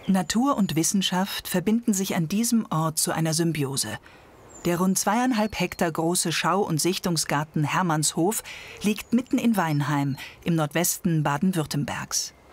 Natur und Wissenschaft verbinden sich an diesem Ort zu einer Symbiose. Der rund 2,5 Hektar große Schau- und Sichtungsgarten Hermannshof liegt mitten in Weinheim im Nordwesten Baden-Württembergs.